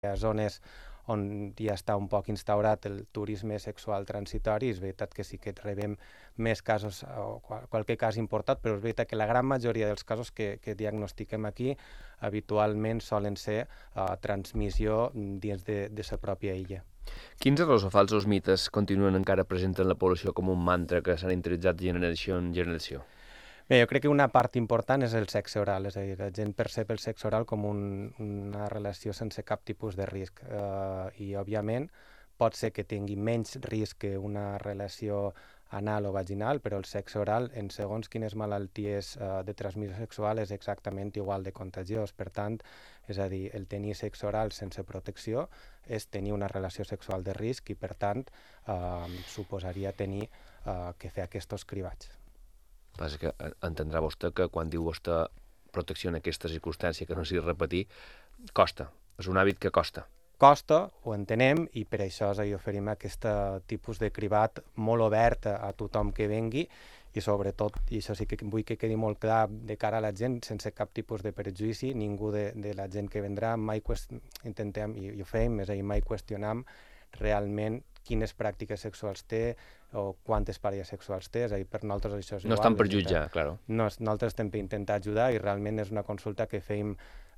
ha zones on ja està un poc instaurat el turisme sexual transitori. És veritat que sí que rebem més casos, o qualque cas importat, però és veritat que la gran majoria dels casos que diagnostiquem aquí habitualment solen ser transmissió dins de la pròpia illa. Quins errors o falsos mites continuen encara presents en la població com un mantra que s'han interioritzat de generació en generació? Bé, jo crec que una part important és el sexe oral, és a dir, la gent percep el sexe oral com una relació sense cap tipus de risc i, òbviament, pot ser que tingui menys risc que una relació anal o vaginal, però el sexe oral, en segons quines malalties de transmissió sexual, és exactament igual de contagiós. Per tant, és a dir, el tenir sexe oral sense protecció és tenir una relació sexual de risc i, per tant, suposaria tenir que fer aquests cribats. Passa que entendrà vostè que quan diu vostè protecció en aquesta circumstància, que no sigui repetir, costa. És un hàbit que costa. Costa, ho entenem, i per això oferim aquest tipus de cribat molt obert a tothom que vengui i sobretot, i això sí que vull que quedi molt clar de cara a la gent, sense cap tipus de prejudici, ningú de la gent que vendrà mai intentem, i ho fem, és a dir, mai qüestionam realment quines pràctiques sexuals té o quantes parelles sexuals té, és a dir, per nosaltres això és igual. No estan per jutjar, clar. Nosaltres estem per intentar ajudar i realment és una consulta que fem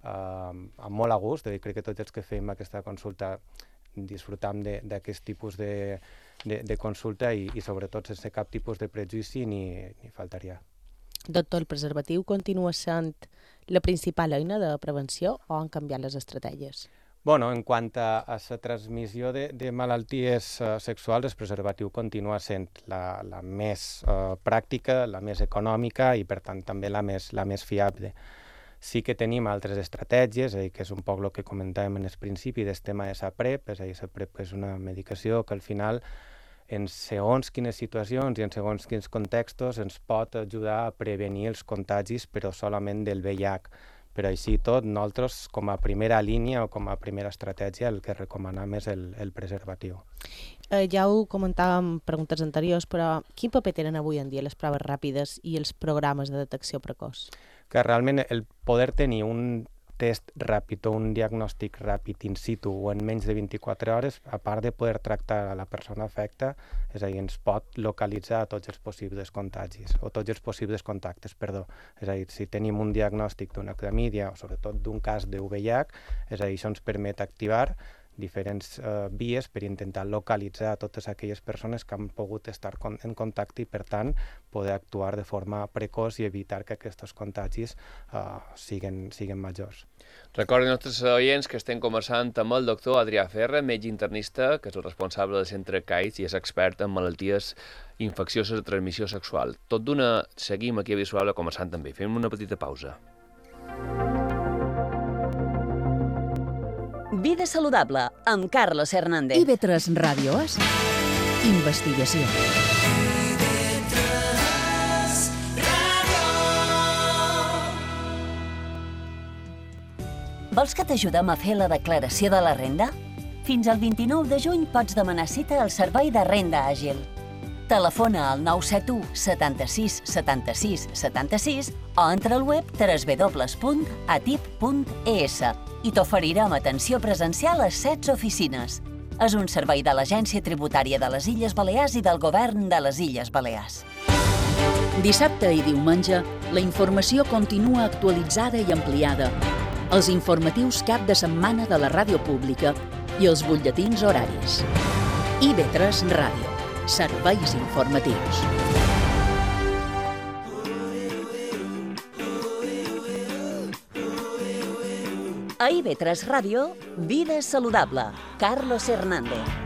amb molt a gust, crec que tots els que fem aquesta consulta disfrutam d'aquest tipus de consulta i sobretot sense cap tipus de prejudici ni faltaria. Doctor, el preservatiu continua sent la principal eina de prevenció o han canviat les estratègies? En quant a la transmissió de malalties sexuals, el preservatiu continua sent la més pràctica, la més econòmica i, per tant, també la més fiable. Sí que tenim altres estratègies, és a dir, que és un poc el que comentàvem en el principi del tema de la PrEP, és a dir, la PrEP és una medicació que al final, en segons quines situacions i en segons quins contextos, ens pot ajudar a prevenir els contagis, però solament del VIH. Però així tot, nosaltres, com a primera línia o com a primera estratègia, el que recomanem és el preservatiu. Ja ho comentàvem en preguntes anteriors, però quin paper tenen avui en dia les proves ràpides i els programes de detecció precoç? Que realment el poder tenir un test ràpid o un diagnòstic ràpid in situ o en menys de 24 hores, a part de poder tractar a la persona afecta, és a dir, ens pot localitzar tots els possibles contagis o tots els possibles contactes, perdó. És a dir, si tenim un diagnòstic d'una clamídia o sobretot d'un cas de VIH, és a dir, això ens permet activar diferents vies per intentar localitzar totes aquelles persones que han pogut estar en contacte i, per tant, poder actuar de forma precoç i evitar que aquests contagis siguin majors. Recordin als nostres oients que estem conversant amb el doctor Adrià Ferra, metge internista, que és el responsable del centre CAIS i és expert en malalties infeccioses de transmissió sexual. Tot d'una, seguim aquí a Visual conversant també. Fem una petita pausa. Vida saludable, amb Carlos Hernández. IB3 Ràdio és investigació. Vols que t'ajudem a fer la declaració de la renda? Fins al 29 de juny pots demanar cita al Servei de Renda Àgil. Telefona al 971 76 76 76 o entra al web www.atip.es i t'oferirem atenció presencial a 16 oficines. És un servei de l'Agència Tributària de les Illes Balears i del Govern de les Illes Balears. Dissabte i diumenge, la informació continua actualitzada i ampliada. Els informatius cap de setmana de la ràdio pública i els butlletins horaris. IB3 Ràdio. Serveis informatius. A IB3 Ràdio, Vida saludable. Carlos Hernández.